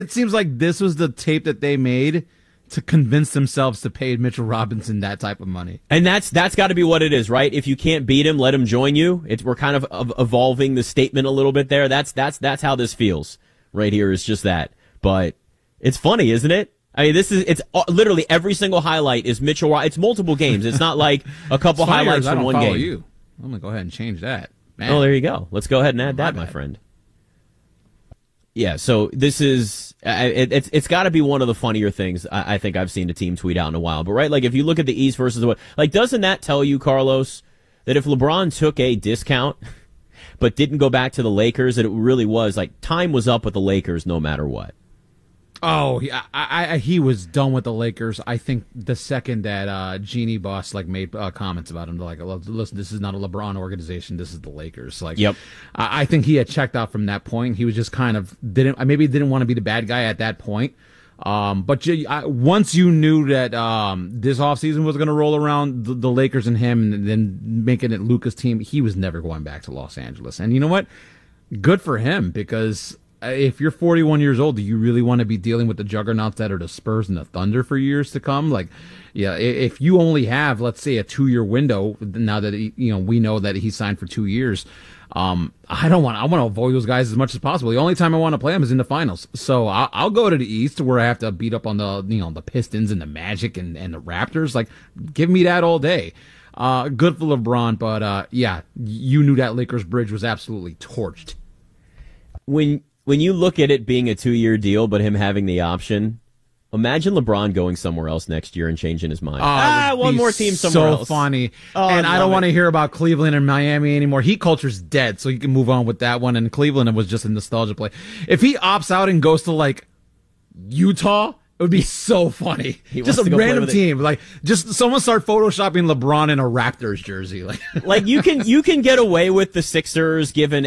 It seems like this was the tape that they made to convince themselves to pay Mitchell Robinson that type of money. And that's got to be what it is, right? If you can't beat him, let him join you. We're kind of evolving the statement a little bit there. That's how this feels right here. Is just that. But it's funny, isn't it? I mean, it's literally every single highlight is Mitchell. It's multiple games. It's not like a couple highlights from one game. You. I'm gonna go ahead and change that. Man. Oh, there you go. Let's go ahead and add that, my friend. Yeah, so this is it's got to be one of the funnier things I think I've seen a team tweet out in a while. But right, like if you look at the East versus the West, like doesn't that tell you, Carlos, that if LeBron took a discount but didn't go back to the Lakers, that it really was like time was up with the Lakers no matter what. Oh, he was done with the Lakers. I think the second that Genie Boss made comments about him, like, listen, this is not a LeBron organization. This is the Lakers. Like, yep. I think he had checked out from that point. He was just kind of didn't want to be the bad guy at that point. But once you knew that this offseason was going to roll around the Lakers and him, and then making it Luka's team, he was never going back to Los Angeles. And you know what? Good for him, because if you're 41 years old, do you really want to be dealing with the juggernauts that are the Spurs and the Thunder for years to come? Like, yeah, if you only have, let's say, a 2-year window, now that we know that he signed for 2 years, I want to avoid those guys as much as possible. The only time I want to play them is in the finals. So I'll go to the East where I have to beat up on the Pistons and the Magic and the Raptors. Like, give me that all day. Good for LeBron, but yeah, you knew that Lakers bridge was absolutely torched. When you look at it being a 2-year deal, but him having the option, imagine LeBron going somewhere else next year and changing his mind. One more team somewhere else. So funny. And I don't want to hear about Cleveland and Miami anymore. Heat culture's dead, so you can move on with that one. And Cleveland, it was just a nostalgia play. If he opts out and goes to, Utah, it would be so funny. Just a random team. Like, just someone start photoshopping LeBron in a Raptors jersey. Like you can get away with the Sixers given,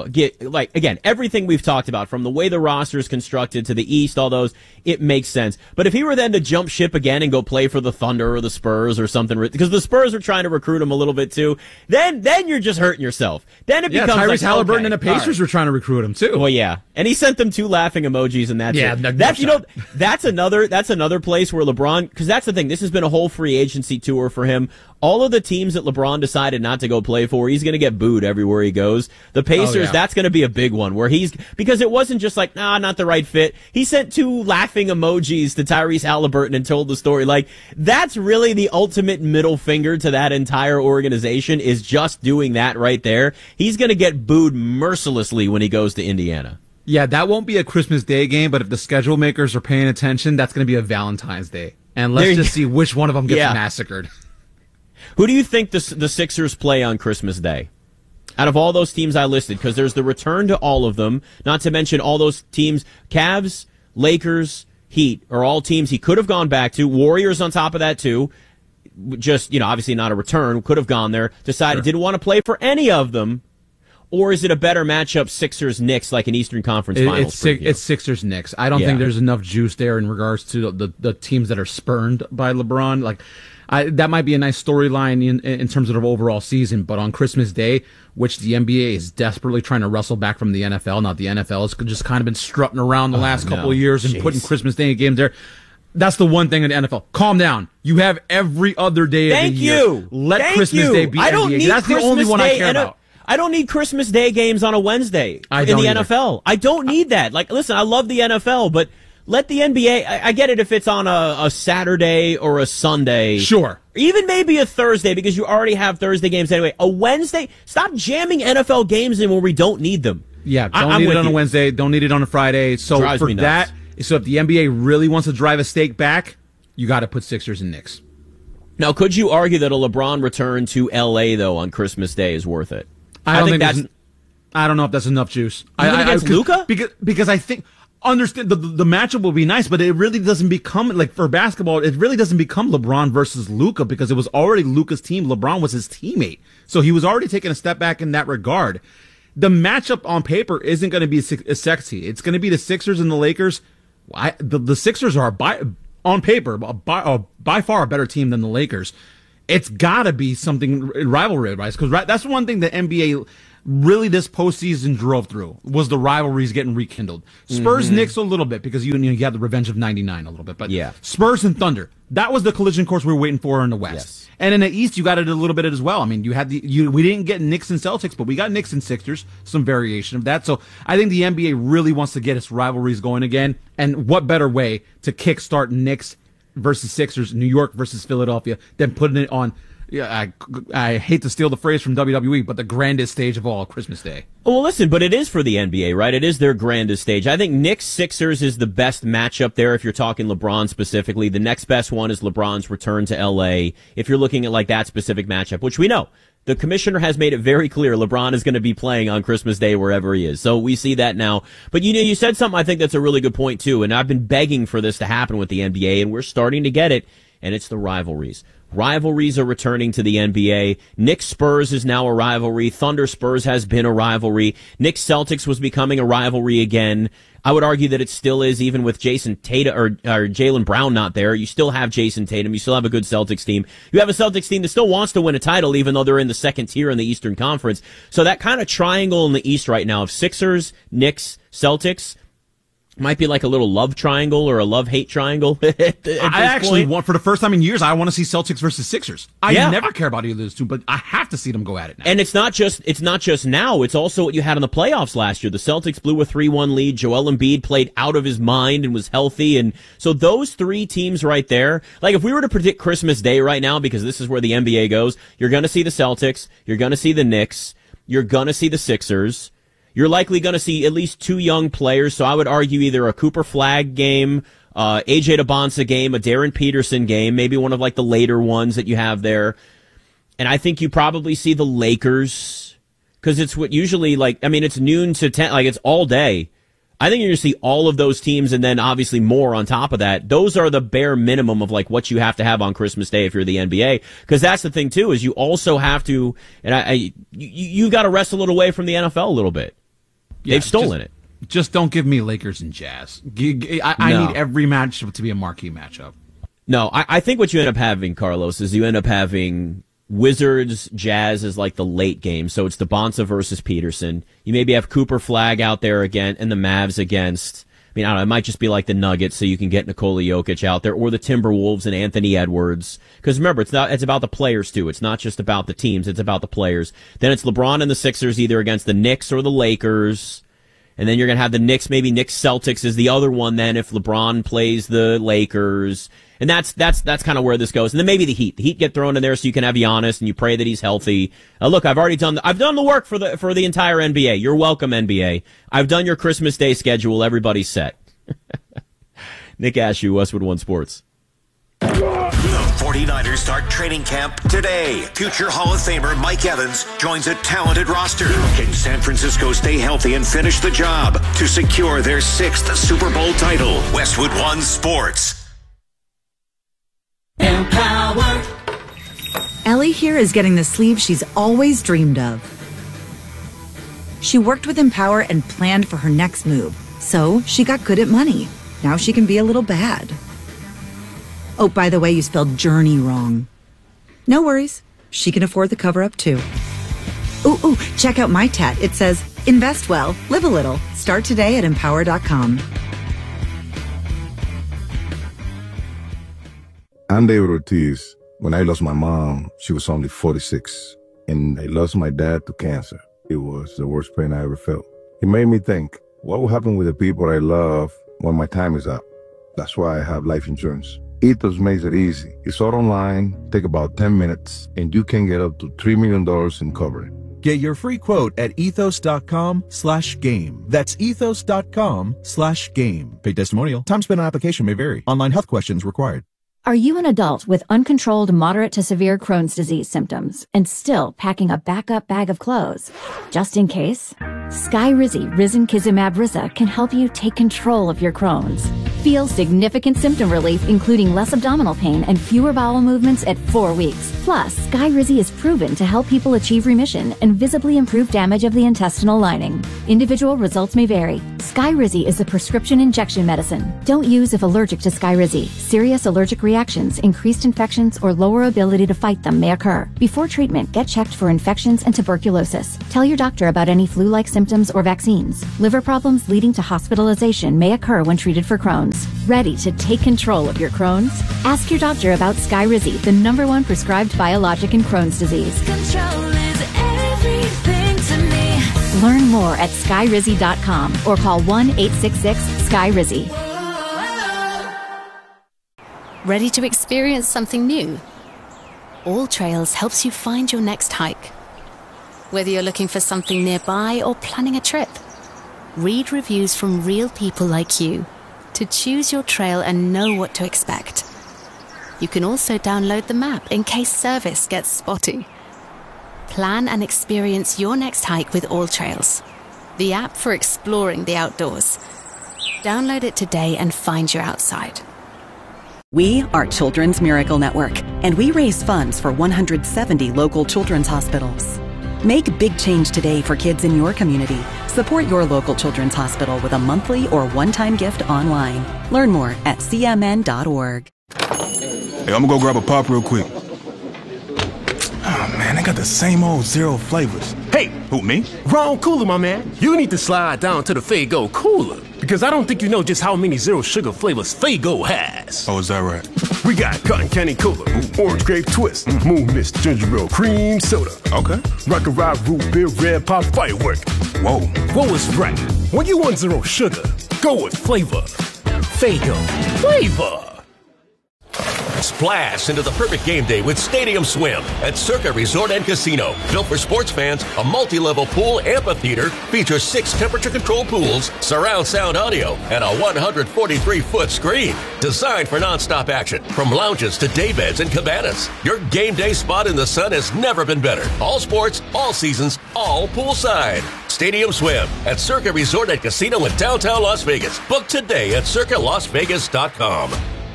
again, everything we've talked about from the way the roster is constructed to the East, all those, it makes sense. But if he were then to jump ship again and go play for the Thunder or the Spurs or something, because the Spurs are trying to recruit him a little bit too, then you're just hurting yourself. Then it becomes Tyrese Halliburton and the Pacers were trying to recruit him too. Well, yeah. And he sent them 2 laughing emojis and that's it. That's another place where LeBron, because that's the thing, this has been a whole free agency tour for him. All of the teams that LeBron decided not to go play for, he's going to get booed everywhere he goes. The Pacers, that's going to be a big one where because it wasn't just like, not the right fit. He sent 2 laughing emojis to Tyrese Halliburton and told the story. Like, that's really the ultimate middle finger to that entire organization, is just doing that right there. He's going to get booed mercilessly when he goes to Indiana. Yeah, that won't be a Christmas Day game, but if the schedule makers are paying attention, that's going to be a Valentine's Day. And let's just see which one of them gets massacred. Who do you think the Sixers play on Christmas Day? Out of all those teams I listed, because there's the return to all of them, not to mention all those teams, Cavs, Lakers, Heat, are all teams he could have gone back to. Warriors on top of that, too. Just, obviously not a return, could have gone there, decided didn't want to play for any of them. Or is it a better matchup, Sixers-Knicks, like an Eastern Conference Finals? It's Sixers-Knicks. I don't think there's enough juice there in regards to the teams that are spurned by LeBron. That might be a nice storyline in terms of the overall season, but on Christmas Day, which the NBA is desperately trying to wrestle back from the NFL. Now, the NFL has just kind of been strutting around the last couple of years and putting Christmas Day games there. That's the one thing in the NFL. Calm down. You have every other day of the year. Let Christmas Day be NBA. That's the only one I care about. I don't need Christmas Day games on a Wednesday in the NFL. I don't need that. Listen, I love the NFL, but let the NBA, I get it if it's on a Saturday or a Sunday. Sure. Even maybe a Thursday, because you already have Thursday games anyway. A Wednesday, stop jamming NFL games in where we don't need them. Yeah, don't need it on a Wednesday, don't need it on a Friday. So for that, so if the NBA really wants to drive a stake back, you got to put Sixers and Knicks. Now, could you argue that a LeBron return to LA though on Christmas Day is worth it? I don't know if that's enough juice. Even against Luka? Because I think, understand, the matchup will be nice, but it really doesn't become, for basketball, it really doesn't become LeBron versus Luka, because it was already Luka's team. LeBron was his teammate. So he was already taking a step back in that regard. The matchup on paper isn't going to be as sexy. It's going to be the Sixers and the Lakers. The Sixers are, on paper, by far a better team than the Lakers. It's got to be something rivalry-wise, because that's one thing the NBA really this postseason drove through was the rivalries getting rekindled. Spurs, Knicks a little bit because you had the revenge of '99 a little bit, but Spurs and Thunder, that was the collision course we were waiting for in the West. Yes. And in the East, you got it a little bit as well. I mean, we didn't get Knicks and Celtics, but we got Knicks and Sixers, some variation of that. So I think the NBA really wants to get its rivalries going again. And what better way to kickstart Knicks versus Sixers, New York versus Philadelphia, than putting it on, I hate to steal the phrase from WWE, but the grandest stage of all, Christmas Day. Well, listen, but it is for the NBA, right? It is their grandest stage. I think Knicks-Sixers is the best matchup there if you're talking LeBron specifically. The next best one is LeBron's return to L.A. if you're looking at like that specific matchup, which we know. The commissioner has made it very clear LeBron is going to be playing on Christmas Day wherever he is. So we see that now. But you said something I think that's a really good point too, and I've been begging for this to happen with the NBA, and we're starting to get it, and it's the rivalries. Rivalries are returning to the NBA. Knicks Spurs is now a rivalry. Thunder Spurs has been a rivalry. Knicks Celtics was becoming a rivalry again. I would argue that it still is, even with Jason Tatum or Jaylen Brown not there. You still have Jason Tatum. You still have a good Celtics team. You have a Celtics team that still wants to win a title, even though they're in the second tier in the Eastern Conference. So that kind of triangle in the East right now of Sixers, Knicks, Celtics might be like a little love triangle or a love-hate triangle. I actually want, for the first time in years, I want to see Celtics versus Sixers. I never care about either of those two, but I have to see them go at it now. And it's not just now, it's also what you had in the playoffs last year. The Celtics blew a 3-1 lead. Joel Embiid played out of his mind and was healthy. And so those three teams right there, like if we were to predict Christmas Day right now, because this is where the NBA goes, you're going to see the Celtics, you're going to see the Knicks, you're going to see the Sixers. You're likely going to see at least two young players, so I would argue either a Cooper Flagg game, AJ DeBonsa game, a Darren Peterson game, maybe one of like the later ones that you have there. And I think you probably see the Lakers, because it's what usually it's noon to 10, like it's all day. I think you're going to see all of those teams and then obviously more on top of that. Those are the bare minimum of like what you have to have on Christmas Day if you're the NBA. Because that's the thing too, is you also have to, and you got to wrest a little away from the NFL a little bit. They've stolen it. Just don't give me Lakers and Jazz. I need every match to be a marquee matchup. No, I think what you end up having, Carlos, is you end up having Wizards, Jazz as like the late game. So it's DeBonsa versus Peterson. You maybe have Cooper Flagg out there again and the Mavs against, I don't know, it might just be like the Nuggets so you can get Nikola Jokic out there, or the Timberwolves and Anthony Edwards. Because remember, it's about the players too. It's not just about the teams, it's about the players. Then it's LeBron and the Sixers either against the Knicks or the Lakers. And then you're going to have the Knicks, maybe Knicks Celtics is the other one then if LeBron plays the Lakers. And that's kind of where this goes. And then maybe the Heat. The Heat get thrown in there so you can have Giannis and you pray that he's healthy. Look, I've done the work for the entire NBA. You're welcome, NBA. I've done your Christmas Day schedule. Everybody's set. Nick Ashew, Westwood One Sports. The 49ers start training camp today. Future Hall of Famer Mike Evans joins a talented roster. Can San Francisco stay healthy and finish the job to secure their 6th Super Bowl title? Westwood One Sports. Empower. Ellie here is getting the sleeve she's always dreamed of. She worked with Empower and planned for her next move. So she got good at money. Now she can be a little bad. Oh, by the way, you spelled journey wrong. No worries. She can afford the cover-up, too. Ooh, check out my tat. It says, invest well, live a little. Start today at Empower.com. I'm David Ortiz. When I lost my mom, she was only 46. And I lost my dad to cancer. It was the worst pain I ever felt. It made me think, what will happen with the people I love when my time is up? That's why I have life insurance. Ethos makes it easy. It's all online, take about 10 minutes, and you can get up to $3 million in coverage. Get your free quote at ethos.com/game. That's ethos.com/game. Paid testimonial. Time spent on application may vary. Online health questions required. Are you an adult with uncontrolled moderate to severe Crohn's disease symptoms and still packing a backup bag of clothes? Just in case, Skyrizi Risankizumab Riza can help you take control of your Crohn's. Feel significant symptom relief, including less abdominal pain and fewer bowel movements at 4 weeks. Plus, Skyrizi is proven to help people achieve remission and visibly improve damage of the intestinal lining. Individual results may vary. Skyrizi is a prescription injection medicine. Don't use if allergic to Skyrizi. Serious allergic reactions, increased infections, or lower ability to fight them may occur. Before treatment, get checked for infections and tuberculosis. Tell your doctor about any flu-like symptoms or vaccines. Liver problems leading to hospitalization may occur when treated for Crohn's. Ready to take control of your Crohn's? Ask your doctor about Skyrizi, the #1 prescribed biologic in Crohn's disease. Control is everything to me. Learn more at skyrizi.com or call 1-866-SKYRIZI. Ready to experience something new? All Trails helps you find your next hike. Whether you're looking for something nearby or planning a trip, read reviews from real people like you to choose your trail and know what to expect. You can also download the map in case service gets spotty. Plan and experience your next hike with All Trails, the app for exploring the outdoors. Download it today and find your outside. We are Children's Miracle Network, and we raise funds for 170 local children's hospitals. Make big change today for kids in your community. Support your local children's hospital with a monthly or one-time gift online. Learn more at cmn.org. Hey, I'm gonna go grab a pop real quick. Oh man, they got the same old zero flavors. Hey! Who, me? Wrong cooler, my man. You need to slide down to the Faygo cooler, because I don't think you know just how many zero sugar flavors Faygo has. Oh, is that right? We got cotton candy cola, orange grape twist, moon mist, ginger ale, cream soda. Okay. Rock and ride root beer, red pop firework. Whoa. What was right? When you want zero sugar, go with flavor. Faygo. Flavor. Splash into the perfect game day with Stadium Swim at Circa Resort and Casino. Built for sports fans, a multi-level pool amphitheater features 6 temperature-controlled pools, surround sound audio, and a 143-foot screen. Designed for non-stop action, from lounges to daybeds and cabanas. Your game day spot in the sun has never been better. All sports, all seasons, all poolside. Stadium Swim at Circa Resort and Casino in downtown Las Vegas. Book today at circalasvegas.com.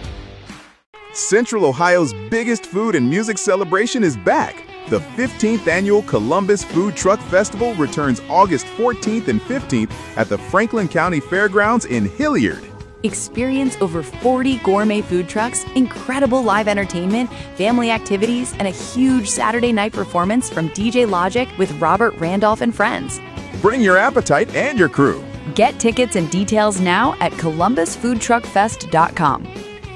Central Ohio's biggest food and music celebration is back. The 15th annual Columbus Food Truck Festival returns August 14th and 15th at the Franklin County Fairgrounds in Hilliard. Experience over 40 gourmet food trucks, incredible live entertainment, family activities, and a huge Saturday night performance from DJ Logic with Robert Randolph and friends. Bring your appetite and your crew. Get tickets and details now at columbusfoodtruckfest.com.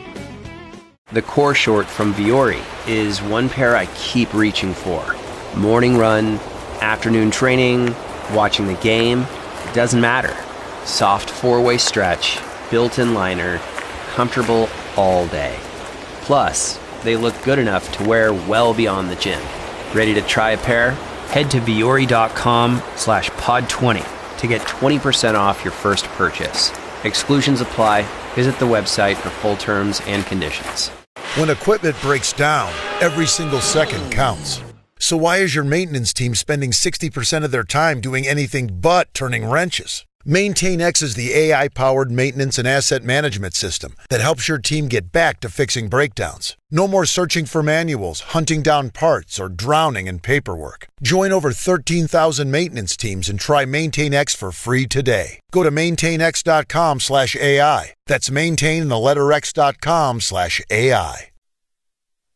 The core short from Vuori is one pair I keep reaching for. Morning run, afternoon training, watching the game, it doesn't matter. Soft 4-way stretch, built-in liner, comfortable all day. Plus, they look good enough to wear well beyond the gym. Ready to try a pair? Head to vuori.com/pod20 to get 20% off your first purchase. Exclusions apply. Visit the website for full terms and conditions. When equipment breaks down, every single second counts. So why is your maintenance team spending 60% of their time doing anything but turning wrenches? MaintainX is the AI-powered maintenance and asset management system that helps your team get back to fixing breakdowns. No more searching for manuals, hunting down parts, or drowning in paperwork. Join over 13,000 maintenance teams and try MaintainX for free today. Go to maintainx.com/AI. That's maintain and the letter X.com/AI.